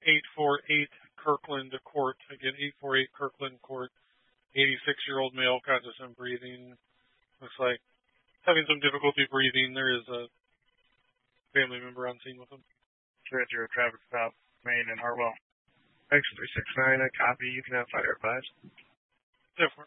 848 Kirkland Court. Again, 848 Kirkland Court. 86-year-old male, conscious and breathing. Looks like having some difficulty breathing. There is a family member on scene with him. 3-0 traffic stop, Main and Hartwell. X369, a copy. You can have fire advised. 10-4.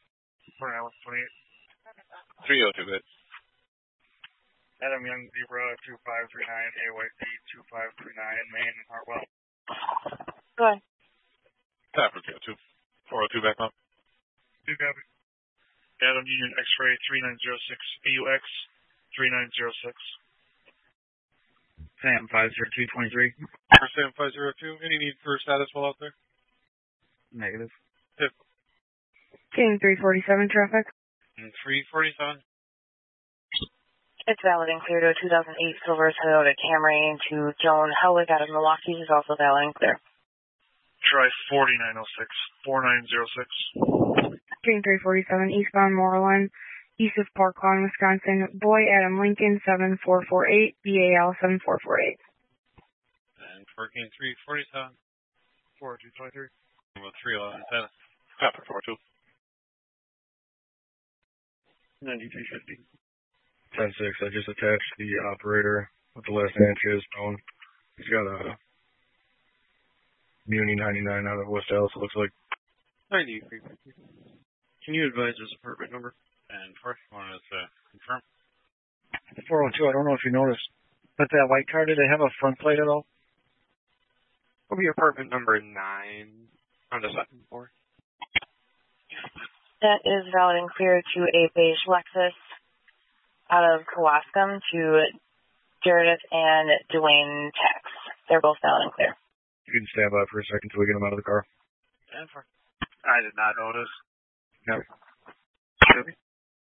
4928. 302 bit. Adam Young, Zebra 2539, AYC 2539, Main and Hartwell. Go ahead. Traffic 2. 402 back up. 2 copy. Adam Union X-ray 3906, AUX 3906. Sam 50223. For Sam 502, any need for status while out there? Negative. King 347 traffic. And 347. It's valid and clear to a 2008 silver Toyota Camry to Joan Helwig out of Milwaukee is also valid and clear. Try 4906, 4906. King 347 eastbound Moreland, east of Park Lawn, Wisconsin. Boy Adam Lincoln 7448, BAL 7448. And for King 347. 4223. With 311 status. Traffic 42. 9350. 10-6, I just attached the operator with the last name to his phone. He's got a Muni 99 out of West Dallas, it looks like. 9350. Can you advise us a permit number? And first one is confirm. 402, I don't know if you noticed, but that white car, did it have a front plate at all? What will be your apartment number 9 on the second floor? That is valid and clear to a beige Lexus out of Kewaskum to Meredith and Dwayne Tex. They're both valid and clear. You can stand by for a second until we get him out of the car. And for I did not notice. No. 10-4,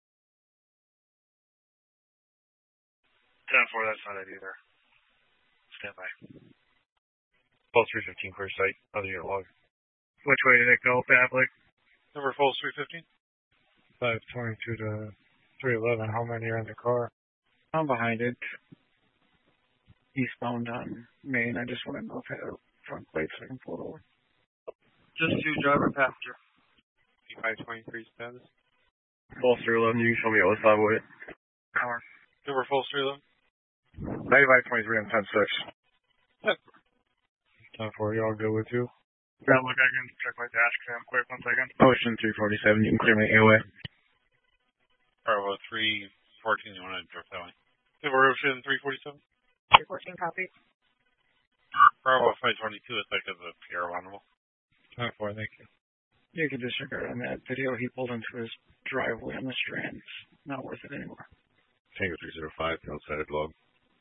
that's not it either. Stand by. Pulse 315 for sight, other unit log. Which way did it go, Pavlik? number Pulse 315. 522 to 311, how many are in the car? I'm behind it. Eastbound on Main. I just want to know if it had a front plate so I can pull it over. Just 2 driver passenger. 523 status. Pulse 311, you can show me what's on with it. Power. Number Pulse 311. 9523 and 10-6. 10-4, y'all good with you? Yeah, look, I can check my dash cam quick, 1 second. Ocean 347, you can clear my airway. Bravo 314, you want to drift that way. Number Ocean 347. 314 copy. Bravo 522 is like as a PR animal. 10-4, thank you. You can disregard on that video. He pulled into his driveway on the Strand. It's not worth it anymore. Tango 305, outside log.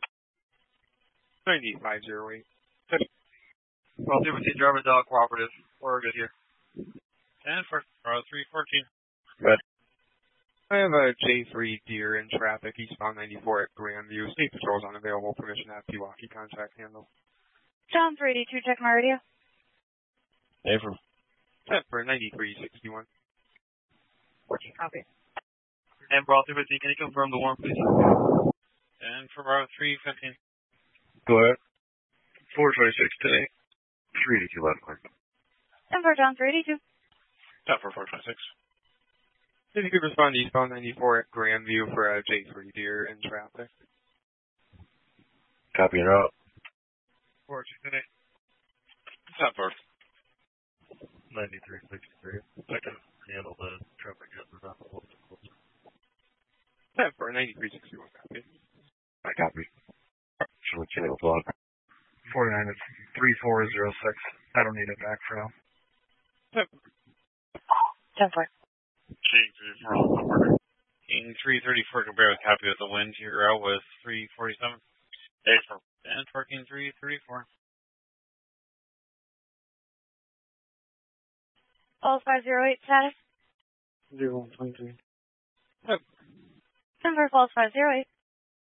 9508. Well, Liberty driver dog cooperative. We're good here. And for Bravo 314. Red. I have a J3 Deer in traffic, eastbound 94 at Grandview. State patrol's unavailable. Permission to have Pewaukee contact handle. John 382, check my radio. Affirm. Set for 9361. 14 copy. And Bravo 315, can you confirm the warrant, please? And for Bravo 315. Go ahead. 426 today. 382 left click. And for John 382. Set for 426. If you could respond to eastbound 94 at Grandview for a J3 Deer in traffic. Copy it out. 426 today. Set for 9363. I can handle the traffic as we're not the Set for 9361 copy. I copy. Should we channel log? 49 is 3406. I don't need it back for now. 10-4. King 334. King 334 can bear with copy of the wind. You're out with 347. Affirm. And for King 334. Pulse 508 status. 0123. Number Pulse 508.